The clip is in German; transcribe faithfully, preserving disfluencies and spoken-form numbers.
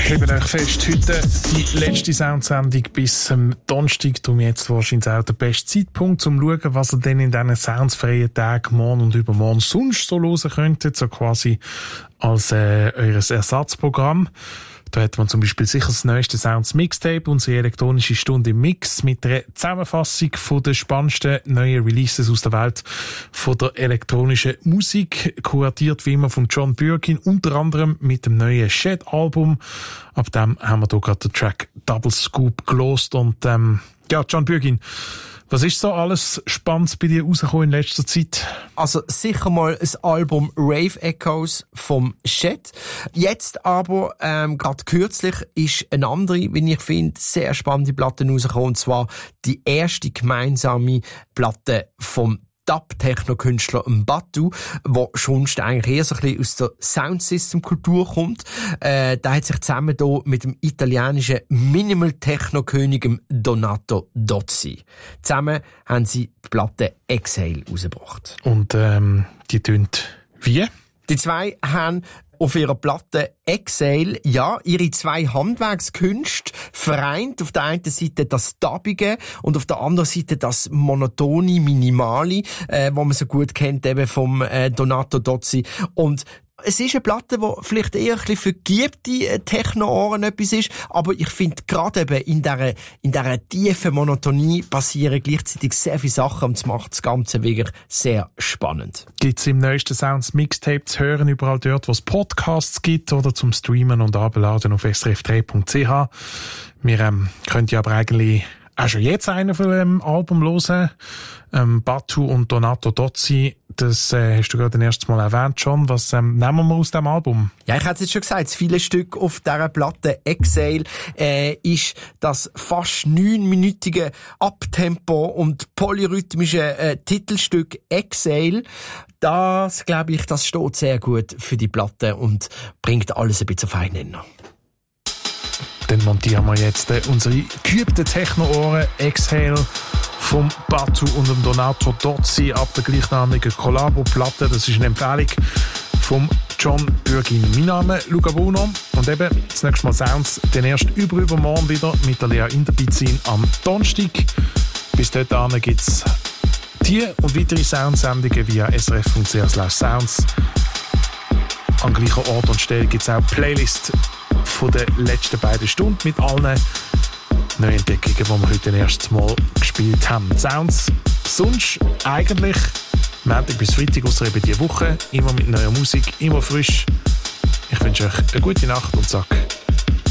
Hebt euch fest, heute die letzte Soundsendung bis am Donnerstag. Darum jetzt wahrscheinlich auch der beste Zeitpunkt, um zu schauen, was ihr denn in diesen soundsfreien Tagen morgen und übermorgen sonst so hören könntet, so quasi als äh, eures Ersatzprogramm. Da hat man zum Beispiel sicher das neueste Sounds Mixtape, unsere elektronische Stunde im Mix mit einer Zusammenfassung von den spannendsten neuen Releases aus der Welt von der elektronischen Musik, kuratiert wie immer von John Bürgin, unter anderem mit dem neuen Shed-Album. Ab dem haben wir hier gerade den Track Double Scoop gelost und ähm, ja, John Bürgin, was ist so alles Spannendes bei dir rausgekommen in letzter Zeit? Also sicher mal das Album Rave Echoes vom Shed. Jetzt aber, ähm, gerade kürzlich, ist eine andere, wie ich finde, sehr spannende Platte rausgekommen. Und zwar die erste gemeinsame Platte vom Dub-Techno-Künstler Mbatu, der sonst eigentlich eher so ein bisschen aus der Soundsystem-Kultur kommt. Äh, der hat sich zusammen hier mit dem italienischen Minimal-Techno-König Donato Dozzi. Zusammen haben sie die Platte Exhale rausgebracht. Und ähm, die tönt wie? Die zwei haben auf ihrer Platte Exhale, ja, ihre zwei Handwerkskünste vereint. Auf der einen Seite das Dubbige und auf der anderen Seite das monotone, minimale, äh, wo man so gut kennt, eben vom äh, Donato Dozzi. Und es ist eine Platte, die vielleicht eher ein bisschen für geübte Techno-Ohren etwas ist, aber ich finde gerade eben in dieser, in dieser tiefen Monotonie passieren gleichzeitig sehr viele Sachen und das macht das Ganze wirklich sehr spannend. Gibt's im neuesten Sounds Mixtape zu hören, überall dort, wo es Podcasts gibt oder zum Streamen und Abladen auf s r f drei punkt c h. Wir ähm, könnt ja aber eigentlich auch schon jetzt einen von dem Album hören. Ähm, Batu und Donato Dozzi, das äh, hast du gerade das erste Mal erwähnt, John. Was ähm, nehmen wir aus dem Album? Ja, ich hatte es jetzt schon gesagt, das viele Stück auf dieser Platte Exhale äh, ist das fast neunminütige Abtempo und polyrhythmische äh, Titelstück Exhale. Das, glaube ich, das steht sehr gut für die Platte und bringt alles ein bisschen auf einen Nenner. Dann montieren wir jetzt äh, unsere geübten Techno-Ohren Exhale vom Batu und dem Donato Dozzi ab der gleichnamigen Collabo-Platte. Das ist eine Empfehlung vom John Bürgin. Mein Name ist Luca Bruno und eben das nächste Mal Sounds, den erst über übermorgen wieder mit der Lea Inderbizin am Donnerstag. Bis dahin gibt es die und weitere Soundsendungen via s r f punkt c h slash sounds. Am gleichen Ort und Stelle gibt es auch Playlist von den letzten beiden Stunden mit allen neuen Entdeckungen, die wir heute das erste Mal gespielt haben. Sounds sonst eigentlich Montag bis Freitag, ausser eben diese Woche, immer mit neuer Musik, immer frisch. Ich wünsche euch eine gute Nacht und sage